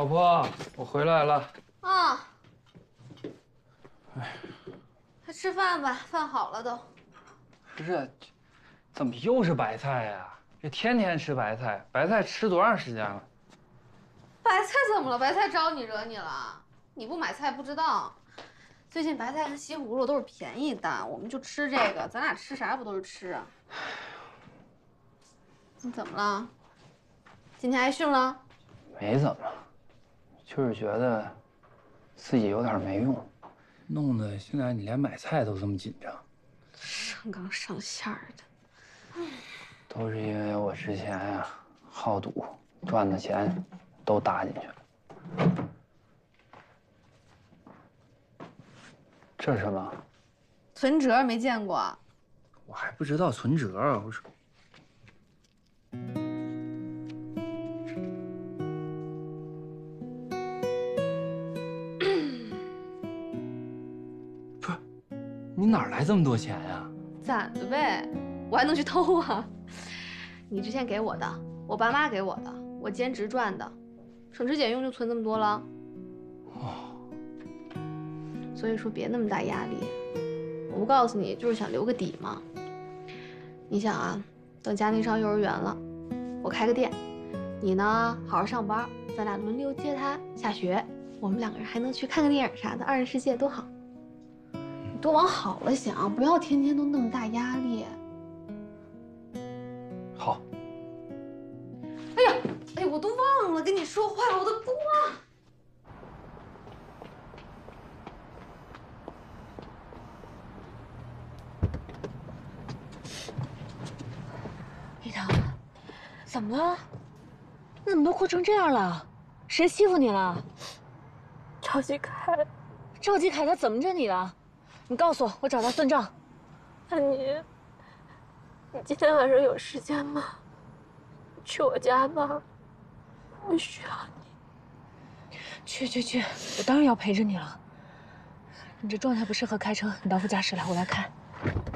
老婆，我回来了。 啊，快吃饭吧，饭好了都。 不是，怎么又是白菜呀？这天天吃白菜，白菜吃多长时间了？ 白菜怎么了？白菜招你惹你了？你不买菜不知道。最近白菜跟西葫芦都是便宜的，我们就吃这个。咱俩吃啥不都是吃啊？你怎么了？今天挨训了？ 没怎么，就是觉得自己有点没用，弄得现在你连买菜都这么紧张。 上纲上线的。 都是因为我之前呀好赌，赚的钱都搭进去了。这是什么？ 存折没见过。 我还不知道存折啊！我说，不是，你哪来这么多钱呀？ 攒的呗，我还能去偷啊？你之前给我的，我爸妈给我的，我兼职赚的，省吃俭用就存这么多了。 哦， 所以说别那么大压力，我不告诉你就是想留个底嘛。你想啊，等佳妮上幼儿园了，我开个店，你呢好好上班，咱俩轮流接她下学，我们两个人还能去看个电影啥的，二人世界多好。你多往好了想，不要天天都那么大压力。 好。 哎呀，哎，我都忘了跟你说话，我的锅。 一腾，怎么了？你怎么都哭成这样了？谁欺负你了？ 赵继凯， 赵继凯他怎么着你了？你告诉我，我找他算账。 那你今天晚上有时间吗？去我家吧，我需要你。 去，我当然要陪着你了。你这状态不适合开车，你到副驾驶来，我来开。